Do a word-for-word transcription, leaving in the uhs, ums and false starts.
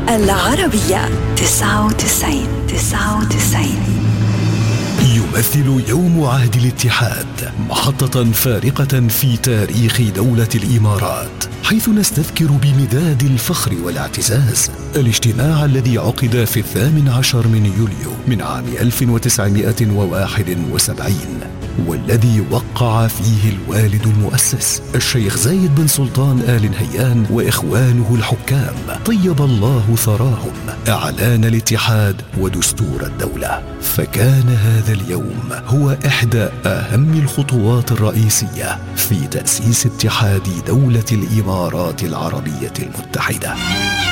العربية تسعة وتسعين تسعة وتسعين. يمثل يوم عهد الاتحاد محطة فارقة في تاريخ دولة الإمارات، حيث نستذكر بمداد الفخر والاعتزاز الاجتماع الذي عقد في الثامن عشر من يوليو من عام ألف وتسعمائة وواحد وسبعين، والذي وقع فيه الوالد المؤسس الشيخ زايد بن سلطان آل نهيان وإخوانه الحكام طيب الله ثراهم إعلان الاتحاد ودستور الدولة. فكان هذا اليوم هو إحدى أهم الخطوات الرئيسية في تأسيس اتحاد دولة الإمارات العربية المتحدة.